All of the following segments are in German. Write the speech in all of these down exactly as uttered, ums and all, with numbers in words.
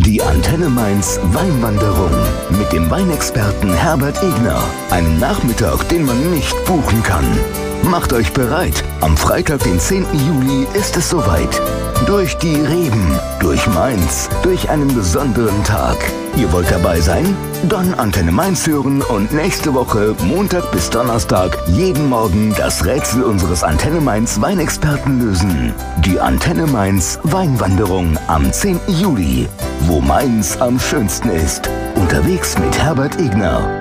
Die Antenne Mainz Weinwanderung mit dem Weinexperten Herbert Egner. Ein Nachmittag, den man nicht buchen kann. Macht euch bereit, am Freitag, den zehnten Juli, ist es soweit. Durch die Reben, durch Mainz, durch einen besonderen Tag. Ihr wollt dabei sein? Dann Antenne Mainz hören und nächste Woche, Montag bis Donnerstag, jeden Morgen das Rätsel unseres Antenne Mainz Weinexperten lösen. Die Antenne Mainz Weinwanderung am zehnten Juli, wo Mainz am schönsten ist. Unterwegs mit Herbert Egner.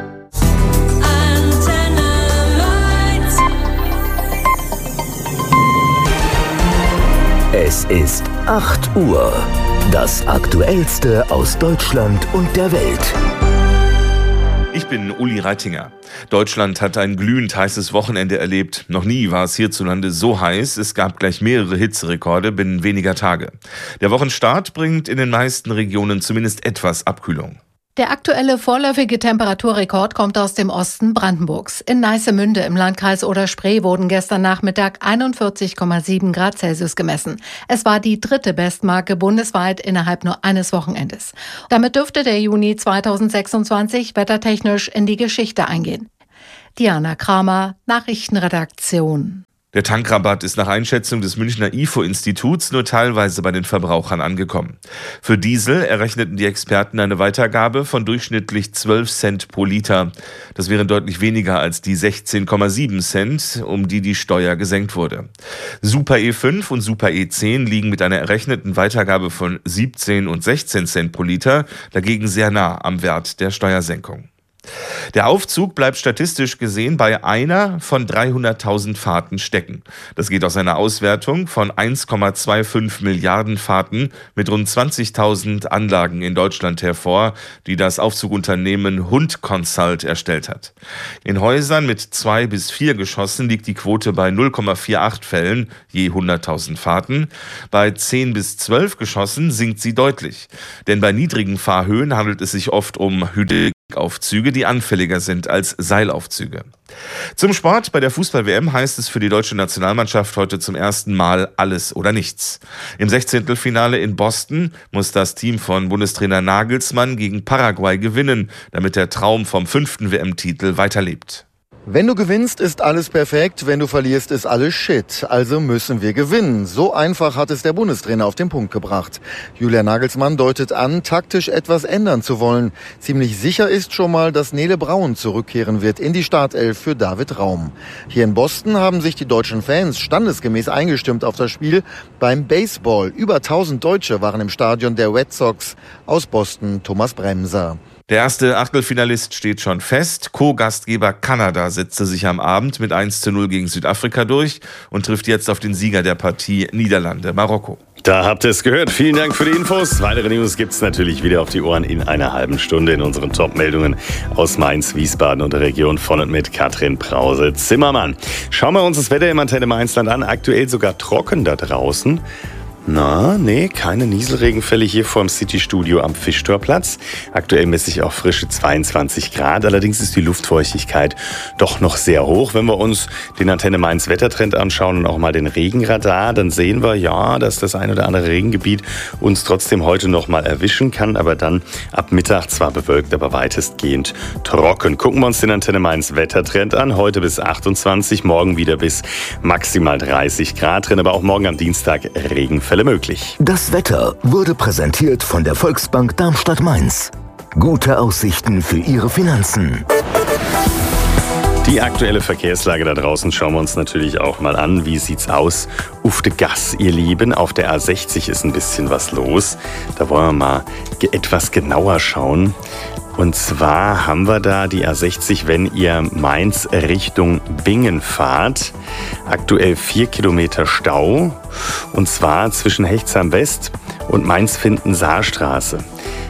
Es ist acht Uhr. Das Aktuellste aus Deutschland und der Welt. Ich bin Uli Reitinger. Deutschland hat ein glühend heißes Wochenende erlebt. Noch nie war es hierzulande so heiß. Es gab gleich mehrere Hitzerekorde binnen weniger Tage. Der Wochenstart bringt in den meisten Regionen zumindest etwas Abkühlung. Der aktuelle vorläufige Temperaturrekord kommt aus dem Osten Brandenburgs. In Neissemünde im Landkreis Oder-Spree wurden gestern Nachmittag einundvierzig Komma sieben Grad Celsius gemessen. Es war die dritte Bestmarke bundesweit innerhalb nur eines Wochenendes. Damit dürfte der Juni zweitausendsechsundzwanzig wettertechnisch in die Geschichte eingehen. Diana Kramer, Nachrichtenredaktion. Der Tankrabatt ist nach Einschätzung des Münchner I F O-Instituts nur teilweise bei den Verbrauchern angekommen. Für Diesel errechneten die Experten eine Weitergabe von durchschnittlich zwölf Cent pro Liter. Das wären deutlich weniger als die sechzehn Komma sieben Cent, um die die Steuer gesenkt wurde. Super E fünf und Super E zehn liegen mit einer errechneten Weitergabe von siebzehn und sechzehn Cent pro Liter dagegen sehr nah am Wert der Steuersenkung. Der Aufzug bleibt statistisch gesehen bei einer von dreihunderttausend Fahrten stecken. Das geht aus einer Auswertung von eins Komma fünfundzwanzig Milliarden Fahrten mit rund zwanzigtausend Anlagen in Deutschland hervor, die das Aufzugunternehmen Hund Consult erstellt hat. In Häusern mit zwei bis vier Geschossen liegt die Quote bei null Komma achtundvierzig Fällen je hunderttausend Fahrten. Bei zehn bis zwölf Geschossen sinkt sie deutlich. Denn bei niedrigen Fahrhöhen handelt es sich oft um Hydraulaufzüge, die anfälliger sind als Seilaufzüge. Zum Sport bei der Fußball-W M heißt es für die deutsche Nationalmannschaft heute zum ersten Mal alles oder nichts. Im Sechzehntelfinale in Boston muss das Team von Bundestrainer Nagelsmann gegen Paraguay gewinnen, damit der Traum vom fünften W M-Titel weiterlebt. Wenn du gewinnst, ist alles perfekt. Wenn du verlierst, ist alles Shit. Also müssen wir gewinnen. So einfach hat es der Bundestrainer auf den Punkt gebracht. Julian Nagelsmann deutet an, taktisch etwas ändern zu wollen. Ziemlich sicher ist schon mal, dass Nele Braun zurückkehren wird in die Startelf für David Raum. Hier in Boston haben sich die deutschen Fans standesgemäß eingestimmt auf das Spiel beim Baseball. Über tausend Deutsche waren im Stadion der Red Sox. Aus Boston Thomas Bremser. Der erste Achtelfinalist steht schon fest. Co-Gastgeber Kanada setzte sich am Abend mit eins zu null gegen Südafrika durch und trifft jetzt auf den Sieger der Partie Niederlande, Marokko. Da habt ihr es gehört. Vielen Dank für die Infos. Weitere News gibt's natürlich wieder auf die Ohren in einer halben Stunde in unseren Top-Meldungen aus Mainz, Wiesbaden und der Region von und mit Katrin Brause-Zimmermann. Schauen wir uns das Wetter im Antenne Mainzland an. Aktuell sogar trocken da draußen. Na, nee, keine Nieselregenfälle hier vor dem City-Studio am Fischtorplatz. Aktuell messe ich auch frische zweiundzwanzig Grad. Allerdings ist die Luftfeuchtigkeit doch noch sehr hoch. Wenn wir uns den Antenne Mainz Wettertrend anschauen und auch mal den Regenradar, dann sehen wir, ja, dass das ein oder andere Regengebiet uns trotzdem heute noch mal erwischen kann. Aber dann ab Mittag zwar bewölkt, aber weitestgehend trocken. Gucken wir uns den Antenne Mainz Wettertrend an. Heute bis achtundzwanzig, morgen wieder bis maximal dreißig Grad drin. Aber auch morgen am Dienstag Regenfälle möglich. Das Wetter wurde präsentiert von der Volksbank Darmstadt-Mainz. Gute Aussichten für Ihre Finanzen. Die aktuelle Verkehrslage da draußen schauen wir uns natürlich auch mal an. Wie sieht's aus? Auf de Gas, ihr Lieben. Auf der A sechzig ist ein bisschen was los. Da wollen wir mal etwas genauer schauen. Und zwar haben wir da die A sechzig, wenn ihr Mainz Richtung Bingen fahrt. Aktuell vier Kilometer Stau. Und zwar zwischen Hechtsheim West und Mainz-Finden-Saarstraße.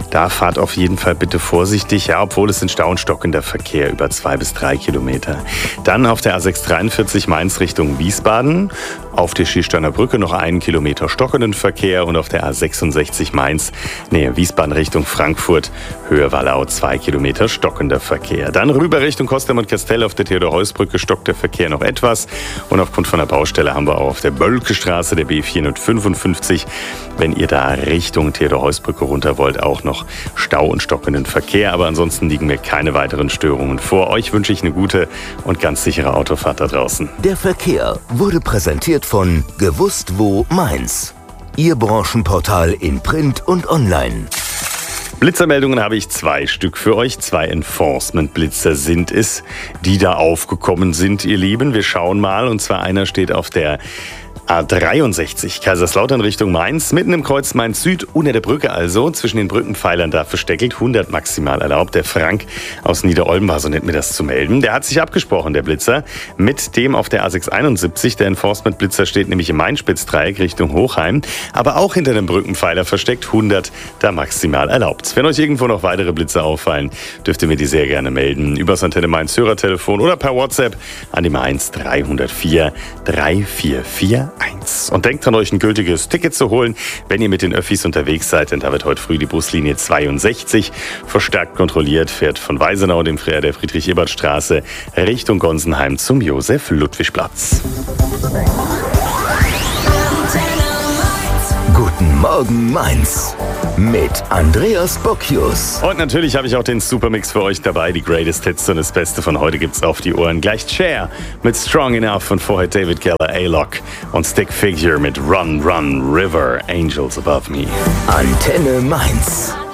Da fahrt auf jeden Fall bitte vorsichtig, ja, obwohl es in Stau und stockender Verkehr über zwei bis drei Kilometer. Dann auf der A sechs dreiundvierzig Mainz Richtung Wiesbaden. Auf der Schiersteiner Brücke noch einen Kilometer stockenden Verkehr und auf der A sechsundsechzig Mainz, Nähe Wiesbaden Richtung Frankfurt, Höhe Wallau, zwei Kilometer stockender Verkehr. Dann rüber Richtung Kostem und Kastell auf der Theodor-Heuss-Brücke stockt der Verkehr noch etwas. Und aufgrund von der Baustelle haben wir auch auf der Bölke-Straße, der B vierhundertfünfundfünfzig, wenn ihr da Richtung Theodor-Heuss-Brücke runter wollt, auch noch Stau und stockenden Verkehr. Aber ansonsten liegen mir keine weiteren Störungen vor. Euch wünsche ich eine gute und ganz sichere Autofahrt da draußen. Der Verkehr wurde präsentiert von Gewusst wo Mainz. Ihr Branchenportal in Print und Online. Blitzermeldungen habe ich zwei Stück für euch. Zwei Enforcement-Blitzer sind es, die da aufgekommen sind, ihr Lieben. Wir schauen mal. Und zwar einer steht auf der A dreiundsechzig, Kaiserslautern Richtung Mainz, mitten im Kreuz Mainz Süd, unter der Brücke also, zwischen den Brückenpfeilern da versteckelt, hundert maximal erlaubt. Der Frank aus Niederolm war so nett, mir das zu melden. Der hat sich abgesprochen, der Blitzer, mit dem auf der A sechs einundsiebzig. Der Enforcement-Blitzer steht nämlich im Main-Spitz-Dreieck Richtung Hochheim, aber auch hinter dem Brückenpfeiler versteckt, hundert da maximal erlaubt. Wenn euch irgendwo noch weitere Blitzer auffallen, dürft ihr mir die sehr gerne melden. Übers Antenne Mainz Hörertelefon oder per WhatsApp an die Mainz dreihundertvier drei vier vier eins. Und denkt dran, euch ein gültiges Ticket zu holen, wenn ihr mit den Öffis unterwegs seid, denn da wird heute früh die Buslinie zweiundsechzig verstärkt kontrolliert, fährt von Weisenau, dem Freier der Friedrich-Ebert-Straße, Richtung Gonsenheim zum Josef-Ludwig-Platz. Guten Morgen Mainz mit Andreas Bocchius. Und natürlich habe ich auch den Supermix für euch dabei. Die Greatest Hits und das Beste von heute gibt's auf die Ohren. Gleich Cher mit Strong Enough und vorher David Keller, A-Lock und Stick Figure mit Run, Run, River, Angels Above Me. Antenne Mainz.